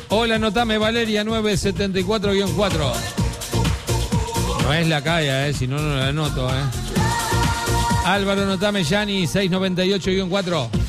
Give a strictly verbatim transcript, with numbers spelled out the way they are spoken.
Hola, anotame Valeria nueve setenta y cuatro guión cuatro. No es la Caya, eh, si no, no la anoto, eh. Álvaro, anotame Yani seiscientos noventa y ocho guión cuatro.